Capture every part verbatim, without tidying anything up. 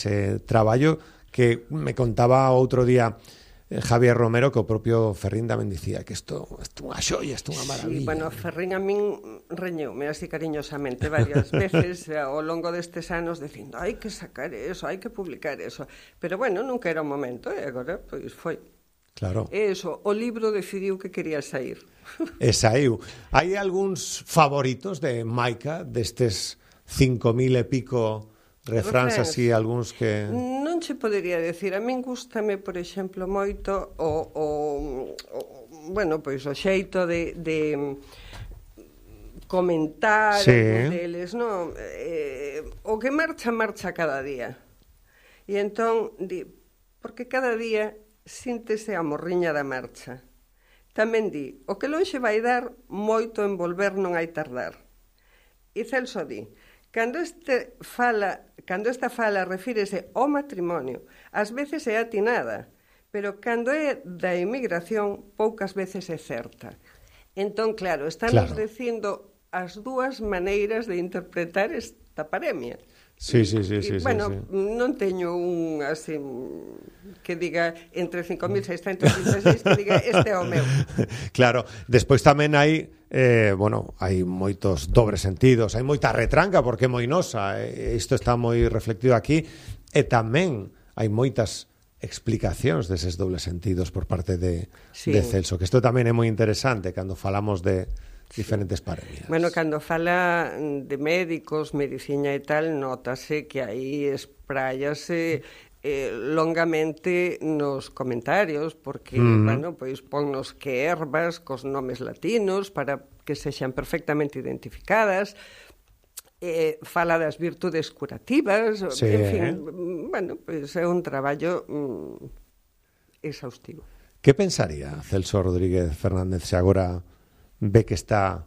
ese traballo que me contaba outro día Javier Romero, que o propio Ferrín tamén dicía que isto é unha xoia, isto é unha maravilla. Sí, bueno, Ferrín a min reñeume así cariñosamente varias veces ao longo destes anos dicindo, hai que sacar eso, hai que publicar eso, pero bueno, nunca era o momento, e agora, pois foi. Claro. E eso, o libro decidiu que quería sair. E saiu. Hai algúns favoritos de Maica, destes cinco mil e pico refráns así, algúns que... Non che podería decir, a min gústame, por exemplo, moito o, o, o bueno, pois o xeito de, de comentar sí. deles, non? Eh, o que marcha, marcha cada día. E entón, di, porque cada día síntese a morriña da marcha. Tamén di, o que lonxe vai dar, moito en volver non hai tardar. E Celso di, Cando, este fala, cando esta fala refírese ao matrimonio, ás veces é atinada, pero cando é da emigración, poucas veces é certa. Entón, claro, estamos claro. dicindo as dúas maneiras de interpretar esta paremia. Sí, sí, sí, sí, e, bueno, sí, sí. non teño un así que diga entre cinco mil seiscentos vinte e seis que diga este é o meu. Claro, despois tamén hai eh, bueno, hai moitos dobres sentidos, hai moita retranca porque é moi nosa, e isto está moi reflectido aquí, e tamén hai moitas explicacións deses dobles sentidos por parte de, sí. de Celso, que isto tamén é moi interesante cando falamos de diferentes paremias. Bueno, cando fala de médicos, medicina e tal, nótase que aí esprállase eh, longamente nos comentarios, porque, mm. bueno, pois ponnos que ervas cos nomes latinos para que sexan perfectamente identificadas, eh, fala das virtudes curativas, sí. en fin, bueno, pois é un traballo mm, exhaustivo. Que pensaría Celso Rodríguez Fernández se agora ve que está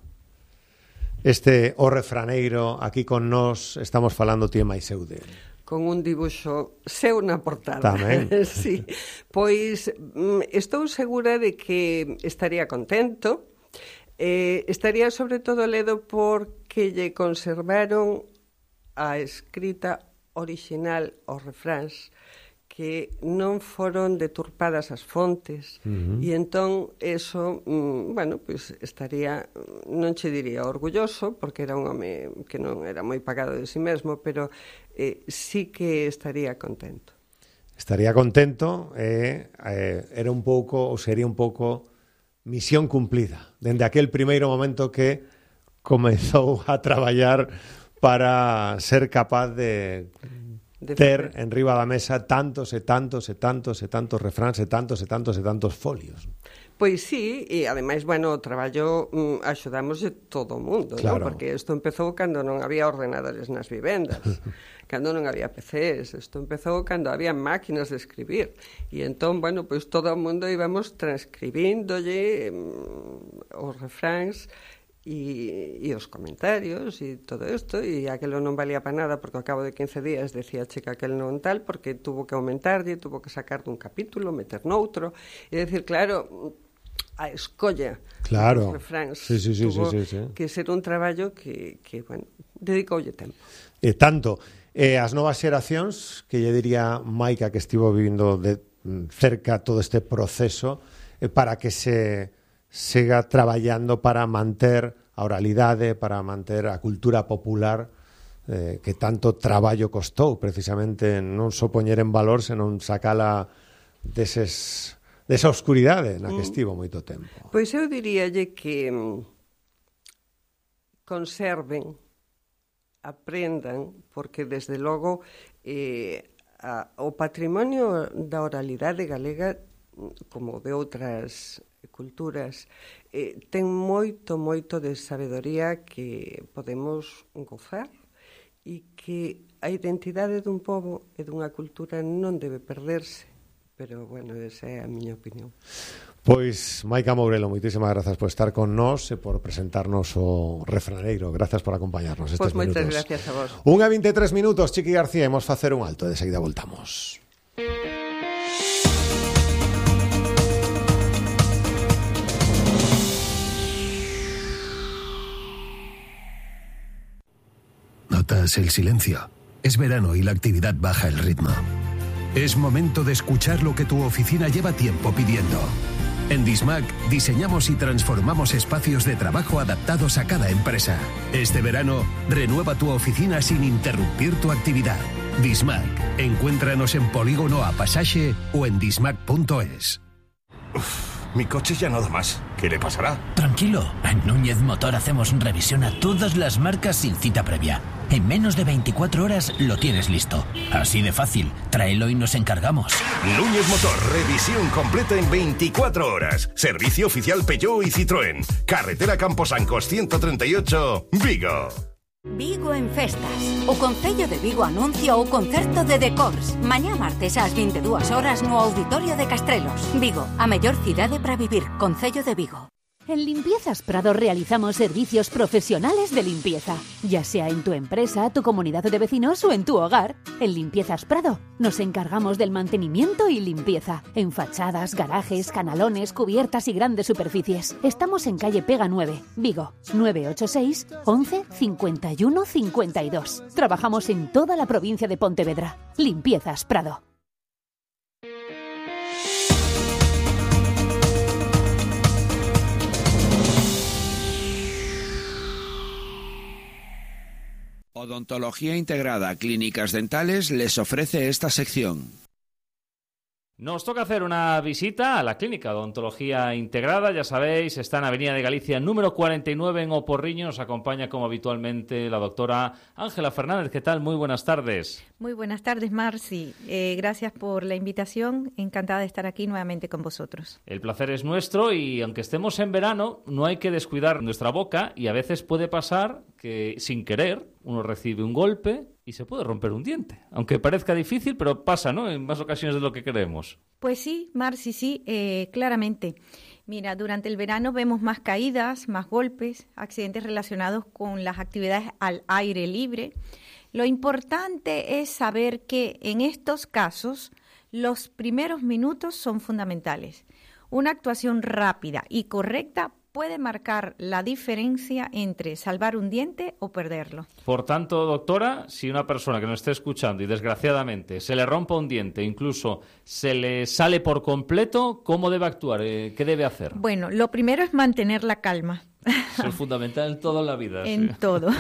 este o refraneiro aquí con nós, estamos falando ti e máis eu de... Con un dibuixo seu na portada. Tamén. Sí. Pois estou segura de que estaría contento, eh, estaría sobre todo ledo porque lle conservaron a escrita original aos refráns, que non foron deturpadas as fontes, uh-huh. e entón eso, mm, bueno, pois pues estaría, non che diría orgulloso, porque era un home que non era moi pagado de si mesmo, pero eh, sí que estaría contento. Estaría contento, eh, eh, era un pouco, ou sería un pouco misión cumplida, dende aquel primeiro momento que comezou a traballar para ser capaz de... de ter en riba da mesa tantos e tantos e tantos e tantos refráns e tantos e tantos e tantos folios. Pois sí, e ademais, bueno, o traballo mm, axudamos de todo o mundo, claro. ¿no? Porque isto empezou cando non había ordenadores nas vivendas, cando non había P Cs, isto empezou cando había máquinas de escribir, e entón, bueno, pois todo o mundo íbamos transcribíndolle mm, os refráns E, e os comentarios e todo isto, e aquelo non valía para nada porque ao cabo de quince días decía che que aquel non tal, porque tuvo que aumentarlle, tuvo que sacar dun capítulo, meter noutro, e decir, claro, a escolla claro. dos refráns sí, sí, sí, tuvo sí, sí, sí. que ser un traballo que, que bueno, dedicoulle tempo. E tanto, eh, as novas xeracións, que lle diría Maica que estivo vivindo de cerca todo este proceso, eh, para que se siga traballando para manter a oralidade, para manter a cultura popular eh, que tanto traballo costou, precisamente non só poñer en valor, senón sacala deses, desa oscuridade na que estivo moito tempo. Pois eu diríalle que conserven, aprendan, porque desde logo eh, a, o patrimonio da oralidade galega, como de outras culturas, eh, ten moito, moito de sabedoría que podemos gozar e que a identidade dun pobo e dunha cultura non debe perderse, pero, bueno, esa é a miña opinión. Pois, Maica Mourelo, moitísimas grazas por estar con nós e por presentarnos o refraneiro. Grazas por acompañarnos estes pues minutos. Pois moitas gracias a vos. Unha vinte e tres minutos, Chiqui García, imos facer un alto e de seguida voltamos. ¿Notas el silencio? Es verano y la actividad baja el ritmo. Es momento de escuchar lo que tu oficina lleva tiempo pidiendo. En Dismac diseñamos y transformamos espacios de trabajo adaptados a cada empresa. Este verano, renueva tu oficina sin interrumpir tu actividad. Dismac. Encuéntranos en Polígono A Pasaje o en dismac punto es. Uf, mi coche ya no da más. ¿Qué le pasará? Tranquilo, en Núñez Motor hacemos revisión a todas las marcas sin cita previa. En menos de veinticuatro horas lo tienes listo. Así de fácil. Tráelo y nos encargamos. Núñez Motor, revisión completa en veinticuatro horas. Servicio oficial Peugeot y Citroën. Carretera Camposancos ciento treinta y ocho, Vigo. Vigo en festas. O Concello de Vigo anuncia o concerto de Decors. Mañá martes ás vinte e dúas horas no Auditorio de Castrelos. Vigo, a mellor cidade para vivir. Concello de Vigo. En Limpiezas Prado realizamos servicios profesionales de limpieza, ya sea en tu empresa, tu comunidad de vecinos o en tu hogar. En Limpiezas Prado nos encargamos del mantenimiento y limpieza, en fachadas, garajes, canalones, cubiertas y grandes superficies. Estamos en calle Pega nueve, Vigo, nueve ocho seis, once, cincuenta y uno, cincuenta y dos. Trabajamos en toda la provincia de Pontevedra. Limpiezas Prado. Odontología Integrada Clínicas Dentales les ofrece esta sección. Nos toca hacer una visita a la clínica de Odontología Integrada. Ya sabéis, está en Avenida de Galicia número cuarenta y nueve en Oporriño. Nos acompaña como habitualmente la doctora Ángela Fernández. ¿Qué tal? Muy buenas tardes. Muy buenas tardes, Marci. Eh, gracias por la invitación. Encantada de estar aquí nuevamente con vosotros. El placer es nuestro y aunque estemos en verano, no hay que descuidar nuestra boca y a veces puede pasar que sin querer uno recibe un golpe y se puede romper un diente. Aunque parezca difícil, pero pasa, ¿no? En más ocasiones de lo que creemos. Pues sí, Marci, sí, eh, claramente. Mira, durante el verano vemos más caídas, más golpes, accidentes relacionados con las actividades al aire libre. Lo importante es saber que en estos casos los primeros minutos son fundamentales. Una actuación rápida y correcta puede marcar la diferencia entre salvar un diente o perderlo. Por tanto, doctora, si una persona que nos esté escuchando y desgraciadamente se le rompa un diente, incluso se le sale por completo, ¿cómo debe actuar? ¿Qué debe hacer? Bueno, lo primero es mantener la calma. Eso es fundamental en toda la vida. En sí. todo.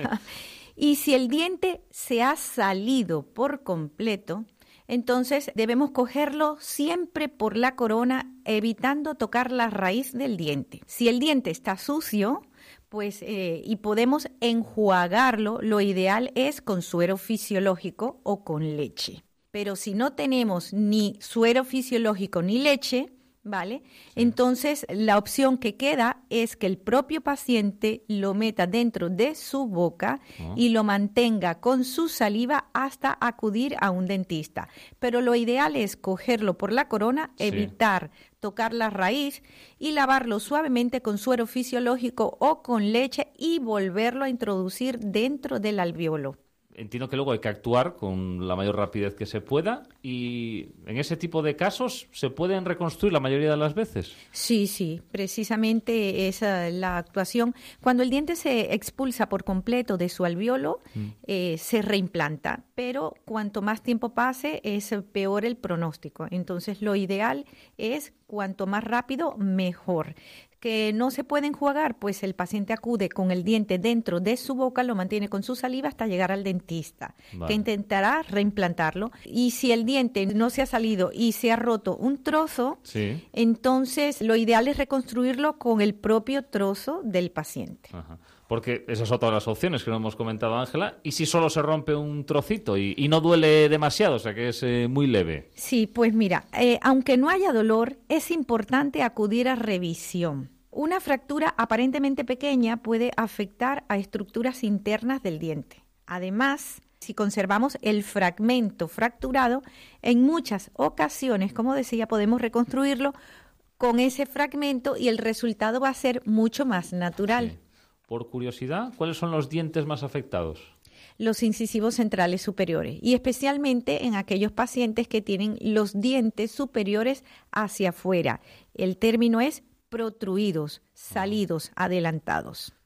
Y si el diente se ha salido por completo, entonces debemos cogerlo siempre por la corona, evitando tocar la raíz del diente. Si el diente está sucio, pues eh, y podemos enjuagarlo, lo ideal es con suero fisiológico o con leche. Pero si no tenemos ni suero fisiológico ni leche, ¿vale? Sí. Entonces, la opción que queda es que el propio paciente lo meta dentro de su boca uh-huh. y lo mantenga con su saliva hasta acudir a un dentista. Pero lo ideal es cogerlo por la corona, sí. evitar tocar la raíz y lavarlo suavemente con suero fisiológico o con leche y volverlo a introducir dentro del alvéolo. Entiendo que luego hay que actuar con la mayor rapidez que se pueda y en ese tipo de casos se pueden reconstruir la mayoría de las veces. Sí, sí, precisamente esa es la actuación. Cuando el diente se expulsa por completo de su alvéolo, mm. eh, se reimplanta, pero cuanto más tiempo pase es peor el pronóstico. Entonces lo ideal es cuanto más rápido, mejor. Que no se puede enjuagar, pues el paciente acude con el diente dentro de su boca, lo mantiene con su saliva hasta llegar al dentista, vale. que intentará reimplantarlo. Y si el diente no se ha salido y se ha roto un trozo, sí. entonces lo ideal es reconstruirlo con el propio trozo del paciente. Ajá. Porque esas son todas las opciones que nos hemos comentado, Ángela. ¿Y si solo se rompe un trocito y, y no duele demasiado, o sea que es eh, muy leve? Sí, pues mira, eh, aunque no haya dolor, es importante acudir a revisión. Una fractura aparentemente pequeña puede afectar a estructuras internas del diente. Además, si conservamos el fragmento fracturado, en muchas ocasiones, como decía, podemos reconstruirlo con ese fragmento y el resultado va a ser mucho más natural. Sí. Por curiosidad, ¿cuáles son los dientes más afectados? Los incisivos centrales superiores y especialmente en aquellos pacientes que tienen los dientes superiores hacia afuera. El término es protruidos, salidos, adelantados.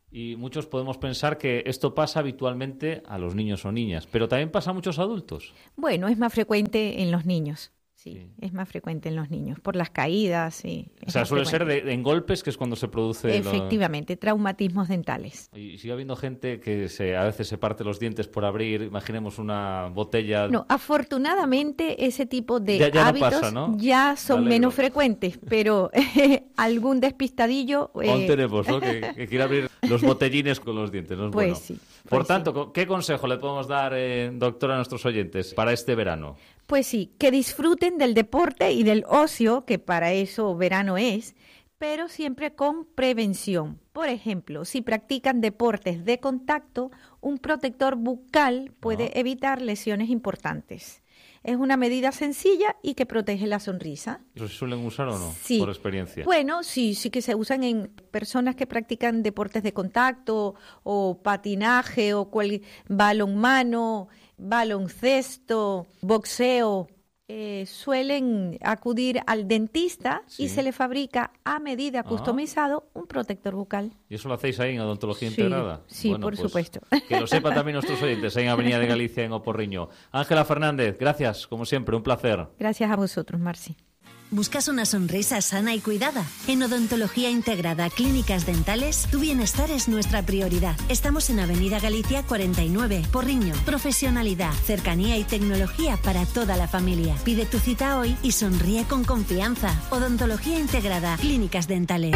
Y muchos podemos pensar que esto pasa habitualmente a los niños o niñas, pero también pasa a muchos adultos. Bueno, es más frecuente en los niños. Sí, sí, es más frecuente en los niños, por las caídas. Sí, o sea, suele frecuente. ser de, de, en golpes, que es cuando se produce... Efectivamente, lo... traumatismos dentales. Y sigue habiendo gente que se, a veces se parte los dientes por abrir, imaginemos una botella... No, afortunadamente ese tipo de ya, ya hábitos no pasa, ¿no? ya son menos frecuentes, pero eh, algún despistadillo... Eh... Aún tenemos, ¿no? Que, que quiere abrir los botellines con los dientes, ¿no? Es pues bueno. sí. Pues por tanto, sí. ¿qué consejo le podemos dar, eh, doctora, a nuestros oyentes para este verano? Pues sí, que disfruten del deporte y del ocio, que para eso verano es, pero siempre con prevención. Por ejemplo, si practican deportes de contacto, un protector bucal puede ah. evitar lesiones importantes. Es una medida sencilla y que protege la sonrisa. ¿Eso se suelen usar o no? Sí. Por experiencia. Bueno, sí, sí que se usan en personas que practican deportes de contacto o patinaje o cual, balonmano, baloncesto, boxeo. Eh, suelen acudir al dentista sí. y se le fabrica a medida customizado ah. un protector bucal. ¿Y eso lo hacéis ahí en Odontología sí, Integrada? Sí, bueno, por pues, supuesto. Que lo sepan también nuestros oyentes, ahí en Avenida de Galicia, en Oporriño. Ángela Fernández, gracias, como siempre, un placer. Gracias a vosotros, Marci. ¿Buscas una sonrisa sana y cuidada? En Odontología Integrada Clínicas Dentales, tu bienestar es nuestra prioridad. Estamos en Avenida Galicia cuarenta y nueve, Porriño. Profesionalidad, cercanía y tecnología para toda la familia. Pide tu cita hoy y sonríe con confianza. Odontología Integrada Clínicas Dentales.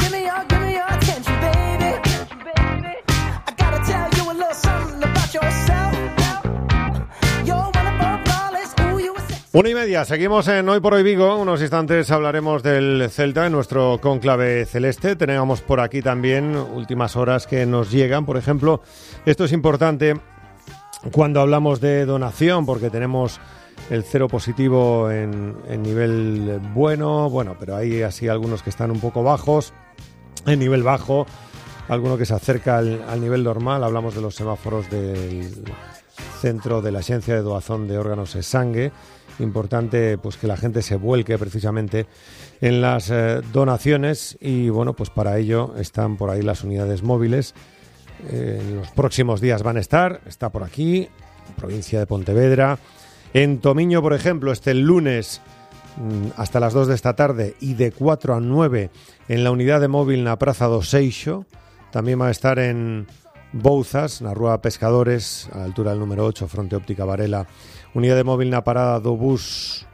Una y media, seguimos en Hoy por Hoy Vigo. Unos instantes hablaremos del Celta en nuestro cónclave celeste. Tenemos por aquí también últimas horas que nos llegan. Por ejemplo, esto es importante cuando hablamos de donación, porque tenemos el cero positivo en, en nivel bueno, bueno, pero hay así algunos que están un poco bajos, en nivel bajo, alguno que se acerca al, al nivel normal. Hablamos de los semáforos del centro de la Agencia de Doazón de Órganos e Sangue. Importante pues que la gente se vuelque precisamente en las eh, donaciones y bueno, pues para ello están por ahí las unidades móviles. Eh, en los próximos días van a estar, está por aquí, provincia de Pontevedra. En Tomiño, por ejemplo, este lunes mmm, hasta las dos de esta tarde y de cuatro a nueve en la unidad de móvil na Praza do Seixo. También va a estar en Bouzas, na Rúa Pescadores, a la altura del número ocho, fronte Óptica Varela. Unidade móvil na parada do bus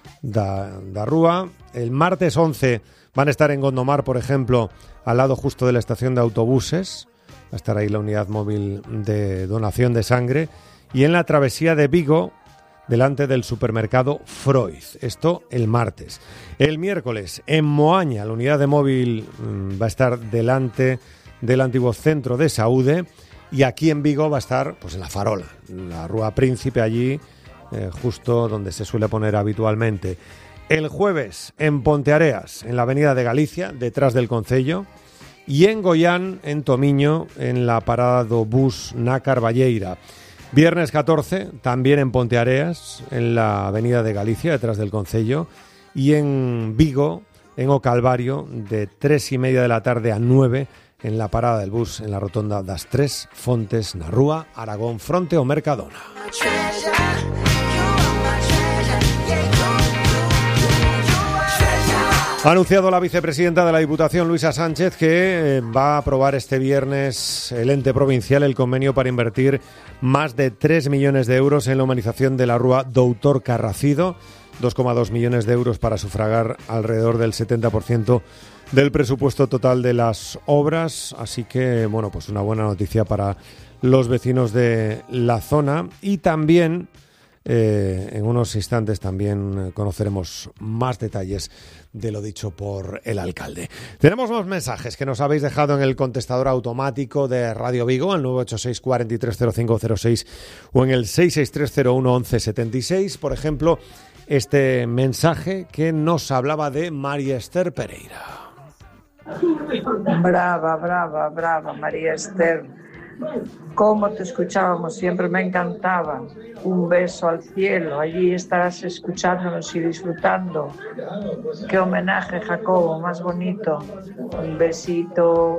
da, da Rúa. El martes once van a estar en Gondomar, por ejemplo, al lado justo de la estación de autobuses. Va a estar ahí la unidad móvil de donación de sangre. Y en la travesía de Vigo, delante del supermercado Freud. Esto el martes. El miércoles, en Moaña, la unidad de móvil mmm, va a estar delante del antiguo centro de Saúde. Y aquí en Vigo va a estar pues en la Farola, en la Rúa Príncipe, allí Eh, justo donde se suele poner habitualmente. El jueves en Ponteareas, en la Avenida de Galicia, detrás del Concello, y en Goián, en Tomiño, en la parada do bus na Carballeira. Viernes catorce, también en Ponteareas, en la Avenida de Galicia, detrás del Concello, y en Vigo, en O Calvario, de tres y media de la tarde a nueve, en la parada del bus, en la rotonda das Tres Fontes, na Rúa Aragón, fronte ao Mercadona. Ha anunciado la vicepresidenta de la Diputación, Luisa Sánchez, que va a aprobar este viernes el ente provincial el convenio para invertir más de tres millones de euros en la humanización de la Rúa Doutor Carracido, dos coma dos millones de euros para sufragar alrededor del setenta por ciento del presupuesto total de las obras. Así que, bueno, pues una buena noticia para los vecinos de la zona. Y también, eh, en unos instantes, también conoceremos más detalles de lo dicho por el alcalde. Tenemos unos mensajes que nos habéis dejado en el contestador automático de Radio Vigo, el nueve ocho seis, cuatro tres cero cinco cero seis o en el seis seis tres cero uno once setenta y seis. Por ejemplo, este mensaje que nos hablaba de María Esther Pereira. Brava, brava, brava, María Esther. Cómo te escuchábamos, siempre me encantaba. Un beso al cielo, allí estarás escuchándonos y disfrutando. Qué homenaje, Jacobo, más bonito. Un besito.